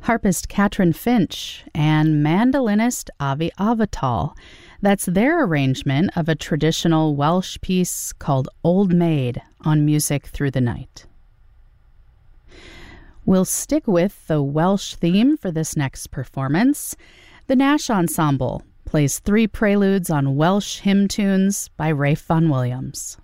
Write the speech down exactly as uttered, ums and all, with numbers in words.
harpist Katrin Finch, and mandolinist Avi Avital. That's their arrangement of a traditional Welsh piece called Old Maid on Music Through the Night. We'll stick with the Welsh theme for this next performance. The Nash Ensemble plays three preludes on Welsh hymn tunes by Ralph Vaughan Williams.